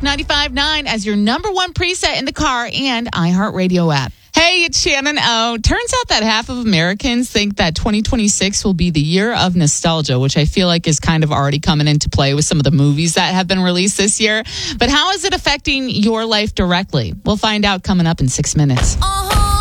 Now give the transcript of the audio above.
95.9 as your number one preset in the car and iHeartRadio app. Hey, it's Shannon O. Turns out that half of Americans think that 2026 will be the year of nostalgia, which I feel like is kind of already coming into play with some of the movies that have been released this year. But how is it affecting your life directly? We'll find out coming up in 6 minutes.